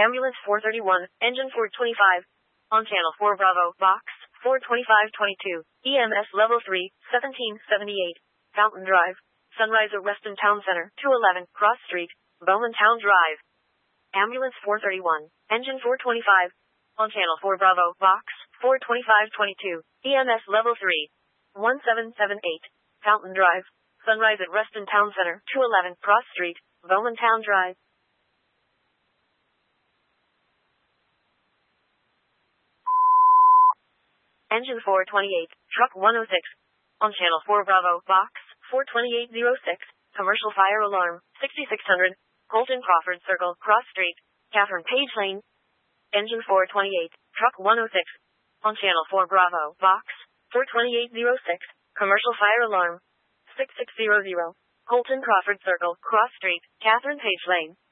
Ambulance 431, Engine 425. On Channel 4 Bravo, Box 42522. EMS Level 3, 1778. Fountain Drive. Sunrise at Weston Town Center, 211, Cross Street, Bowman Town Drive. Ambulance 431, Engine 425. On Channel 4 Bravo, Box 42522. EMS Level 3, 1778. Fountain Drive. Sunrise at Reston Town Center, 211, Cross Street, Bowman Town Drive. Engine 428, Truck 106. On Channel 4 Bravo, Box 42806. Commercial fire alarm, 6600. Colton Crawford Circle, Cross Street, Catherine Page Lane. Engine 428, Truck 106. On Channel 4 Bravo, Box 42806. Commercial fire alarm, 6600. Colton Crawford Circle, Cross Street, Catherine Page Lane.